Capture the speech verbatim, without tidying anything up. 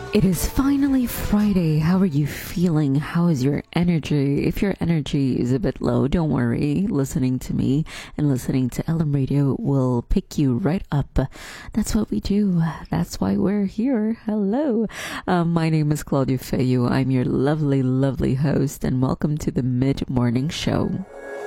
It is finally Friday. How are you feeling? How is your energy? If your energy is a bit low, don't worry. Listening to me and listening to L M Radio will pick you right up. That's what we do. That's why we're here. Hello. Um, my name is Claudia Feyu. I'm your lovely, lovely host, and welcome to the Mid-Morning Show.